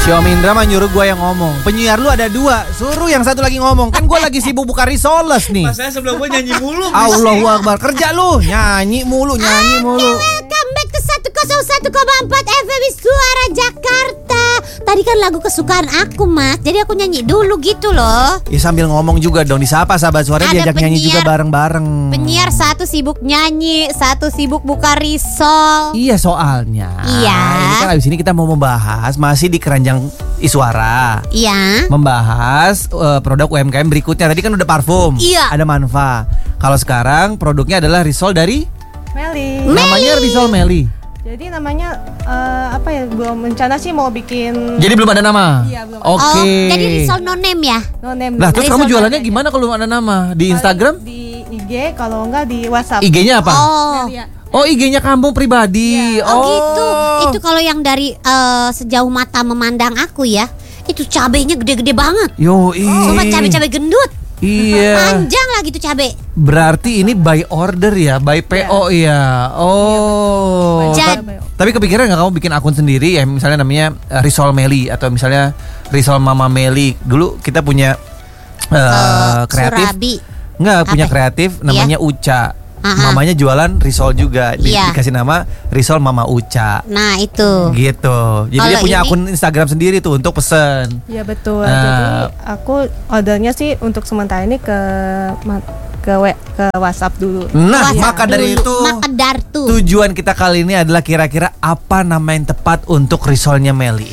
Si Om Indra mah nyuruh gue yang ngomong. Penyiar lu ada 2, suruh yang satu lagi ngomong. Kan gue lagi sibuk buka risoles nih. Mas saya sebelum gue nyanyi mulu. Allahu Akbar, kerja lu. Nyanyi mulu. Welcome back to 101,4 FM Suara Jakarta. Tadi kan lagu kesukaan aku, Mas. Jadi aku nyanyi dulu gitu loh. Ya sambil ngomong juga dong. Disapa sahabat suara, Ada diajak nyanyi juga bareng-bareng. Penyiar satu sibuk nyanyi, satu sibuk buka risol. Iya, soalnya Iya. ini kan abis ini kita mau membahas, masih di keranjang Iswara, Iya. membahas produk UMKM berikutnya. Tadi kan udah parfum, Iya. ada Manfa. Kalau sekarang produknya adalah risol dari Meli. namanya risol Meli. Jadi namanya apa ya? Belum rencana sih mau bikin Jadi belum ada nama. Iya, belum ada. Oke. Oh, jadi risol no name ya? no name. Nah, terus Risol kamu jualannya no name. gimana kalau ada nama? Di Instagram? Di IG, kalau enggak di WhatsApp. IG-nya apa? Oh. Melia. Oh, IG-nya kampung pribadi. Oh gitu. Itu kalau yang dari sejauh mata memandang aku ya, itu cabenya gede-gede banget. Yoi. Cuma cabe-cabe gendut. Iya. Panjang lah gitu cabe. Berarti ini by order ya, by PO ya. Oh. Jadi- Tapi kepikiran nggak kamu bikin akun sendiri ya, misalnya namanya Risol Meli atau misalnya Risol Mama Meli. Dulu kita punya kreatif. Surabi. Nggak, punya Apa? kreatif namanya Uca. Aha. Mamanya jualan risol juga. Iya. Dikasih nama Risol Mama Uca. Nah itu. Gitu. Jadi dia Kalau punya ini- akun Instagram sendiri tuh untuk pesen. Iya betul. Nah. Jadi aku ordernya sih untuk sementara ini ke WhatsApp dulu. Nah, WhatsApp maka dari dulu. itu Maka dartu. tujuan kita kali ini adalah kira-kira apa nama yang tepat untuk risolnya Meli.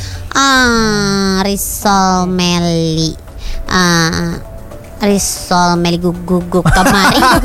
Risol Meli. Risol Meli guguk kemarin.